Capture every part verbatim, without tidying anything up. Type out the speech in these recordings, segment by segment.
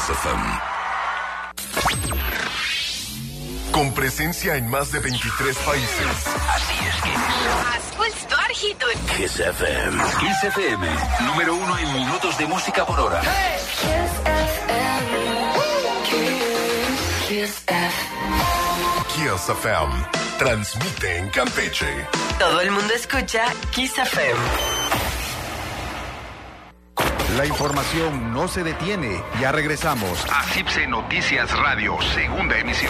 Kiss F M. Con presencia en más de veintitrés países. Así es, Kiss. Kiss F M. Kiss F M, número uno en minutos de música por hora. Hey. Kiss F M. Kiss F M. Kiss F M. Transmite en Campeche. Todo el mundo escucha Kiss F M. La información no se detiene. Ya regresamos a CIPSE Noticias Radio, segunda emisión.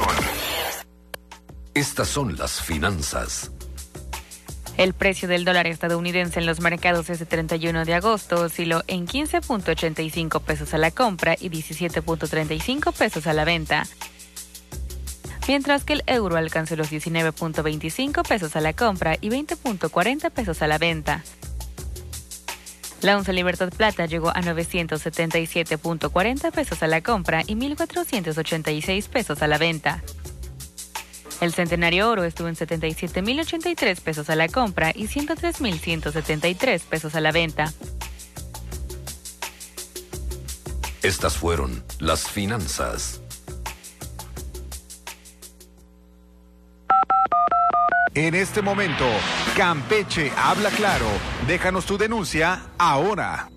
Estas son las finanzas. El precio del dólar estadounidense en los mercados ese treinta y uno de agosto osciló en quince punto ochenta y cinco pesos a la compra y diecisiete punto treinta y cinco pesos a la venta. Mientras que el euro alcanzó los diecinueve punto veinticinco pesos a la compra y veinte punto cuarenta pesos a la venta. La onza Libertad Plata llegó a novecientos setenta y siete punto cuarenta pesos a la compra y mil cuatrocientos ochenta y seis pesos a la venta. El Centenario Oro estuvo en setenta y siete mil ochenta y tres pesos a la compra y ciento tres mil ciento setenta y tres pesos a la venta. Estas fueron las finanzas. En este momento, Campeche habla claro. Déjanos tu denuncia ahora.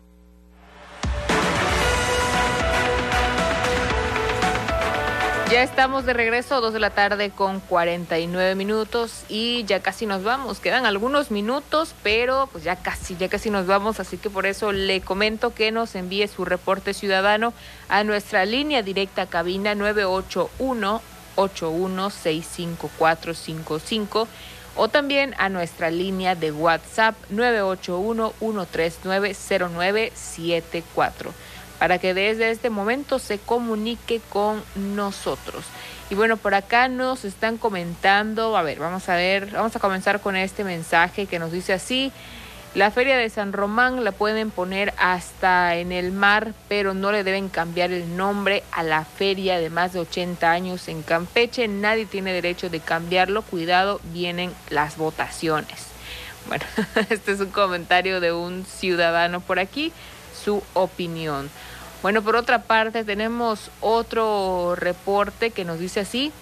Ya estamos de regreso, dos de la tarde con cuarenta y nueve minutos y ya casi nos vamos. Quedan algunos minutos, pero pues ya casi, ya casi nos vamos. Así que por eso le comento que nos envíe su reporte ciudadano a nuestra línea directa cabina nueve ocho uno, ocho uno seis cinco cuatro cinco cinco o también a nuestra línea de WhatsApp nueve ocho uno, uno tres nueve, cero nueve siete cuatro. Para que desde este momento se comunique con nosotros. Y bueno, por acá nos están comentando, a ver, vamos a ver, vamos a comenzar con este mensaje que nos dice así: la Feria de San Román la pueden poner hasta en el mar, pero no le deben cambiar el nombre a la feria de más de ochenta años en Campeche. Nadie tiene derecho de cambiarlo, cuidado, vienen las votaciones. Bueno, este es un comentario de un ciudadano por aquí, su opinión. Bueno, por otra parte tenemos otro reporte que nos dice así: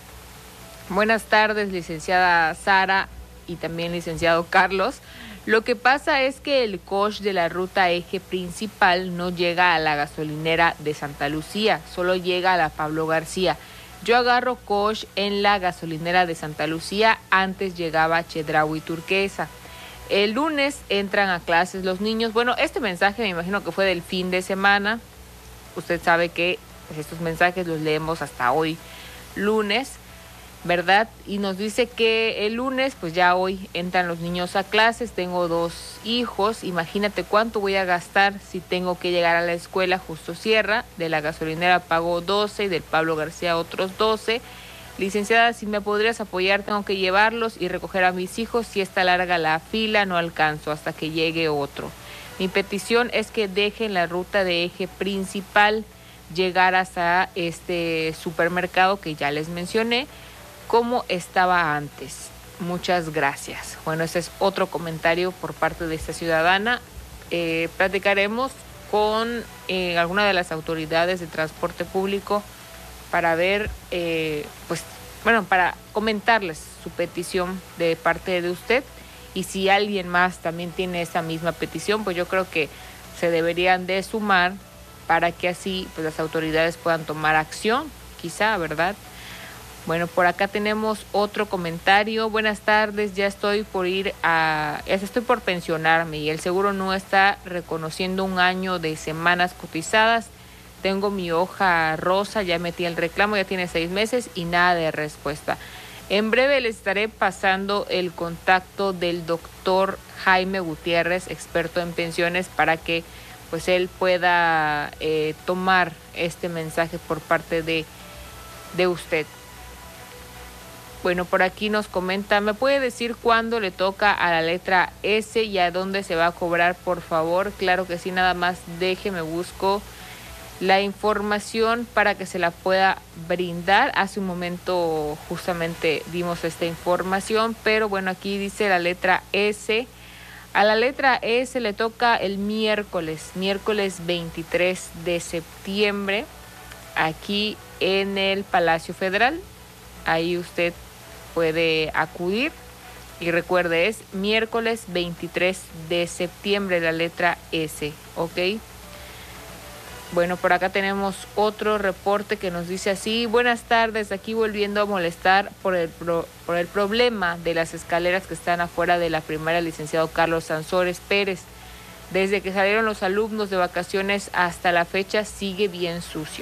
buenas tardes, licenciada Sara y también licenciado Carlos. Lo que pasa es que el coche de la ruta eje principal no llega a la gasolinera de Santa Lucía, solo llega a la Pablo García. Yo agarro coche en la gasolinera de Santa Lucía, antes llegaba a Chedraui y Turquesa. El lunes entran a clases los niños. Bueno, este mensaje me imagino que fue del fin de semana. Usted sabe que pues, estos mensajes los leemos hasta hoy, lunes, ¿verdad? Y nos dice que el lunes, pues ya hoy entran los niños a clases. Tengo dos hijos. Imagínate cuánto voy a gastar si tengo que llegar a la escuela. Justo cierra. De la gasolinera pago doce y del Pablo García otros doce. Licenciada, si me podrías apoyar, tengo que llevarlos y recoger a mis hijos. Si está larga la fila, no alcanzo hasta que llegue otro. Mi petición es que dejen la ruta de eje principal llegar hasta este supermercado que ya les mencioné, como estaba antes. Muchas gracias. Bueno, ese es otro comentario por parte de esta ciudadana. Eh, platicaremos con eh, alguna de las autoridades de transporte público para ver, eh, pues, bueno, para comentarles su petición de parte de usted. Y si alguien más también tiene esa misma petición, pues yo creo que se deberían de sumar para que así pues las autoridades puedan tomar acción, quizá, ¿verdad? Bueno, por acá tenemos otro comentario. Buenas tardes, ya estoy por ir a, ya estoy por pensionarme y el seguro no está reconociendo un año de semanas cotizadas. Tengo mi hoja rosa, ya metí el reclamo, ya tiene seis meses y nada de respuesta. En breve les estaré pasando el contacto del doctor Jaime Gutiérrez, experto en pensiones, para que pues él pueda eh, tomar este mensaje por parte de, de usted. Bueno, por aquí nos comenta, ¿me puede decir cuándo le toca a la letra S y a dónde se va a cobrar, por favor? Claro que sí, nada más déjeme busco la información para que se la pueda brindar. Hace un momento justamente dimos esta información, pero bueno, aquí dice la letra S. A la letra S le toca el miércoles, miércoles veintitrés de septiembre. aquí en el Palacio Federal. Ahí usted puede acudir. Y recuerde, es miércoles veintitrés de septiembre, la letra S, ¿ok? Bueno, por acá tenemos otro reporte que nos dice así: buenas tardes, aquí volviendo a molestar por el, pro, por el problema de las escaleras que están afuera de la primaria licenciado Carlos Sansores Pérez. Desde que salieron los alumnos de vacaciones hasta la fecha sigue bien sucio,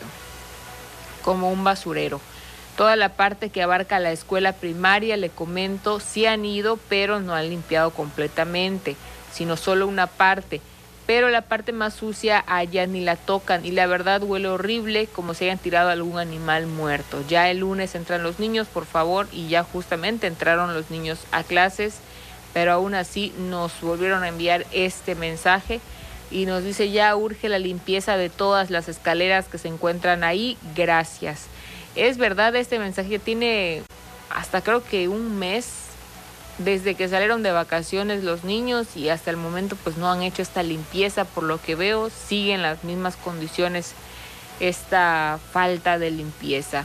como un basurero. Toda la parte que abarca la escuela primaria, le comento, sí han ido, pero no han limpiado completamente, sino solo una parte. Pero la parte más sucia allá ni la tocan y la verdad huele horrible, como si hayan tirado algún animal muerto. Ya el lunes entran los niños, por favor, y ya justamente entraron los niños a clases, pero aún así nos volvieron a enviar este mensaje y nos dice: ya urge la limpieza de todas las escaleras que se encuentran ahí, gracias. Es verdad, este mensaje tiene hasta creo que un mes desde que salieron de vacaciones los niños y hasta el momento pues no han hecho esta limpieza. Por lo que veo, siguen las mismas condiciones, esta falta de limpieza.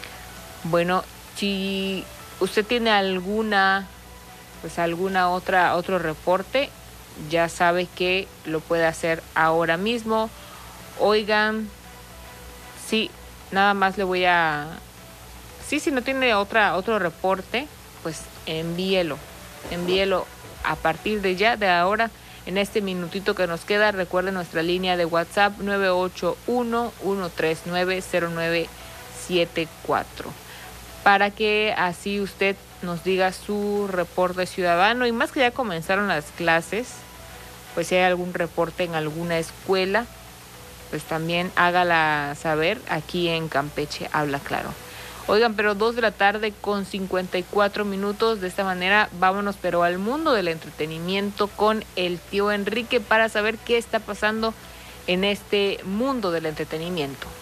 Bueno, si usted tiene alguna pues alguna otra otro reporte, ya sabe que lo puede hacer ahora mismo. Oigan, sí, nada más le voy a... Sí, si no tiene otra otro reporte, pues envíelo, envíelo a partir de ya, de ahora, en este minutito que nos queda. Recuerde nuestra línea de WhatsApp nueve ocho uno, uno tres nueve, cero nueve siete cuatro, para que así usted nos diga su reporte ciudadano. Y más que ya comenzaron las clases, pues si hay algún reporte en alguna escuela, pues también hágala saber aquí en Campeche Habla Claro. Oigan, pero dos de la tarde con cincuenta y cuatro minutos. De esta manera vámonos pero al mundo del entretenimiento con el tío Enrique para saber qué está pasando en este mundo del entretenimiento.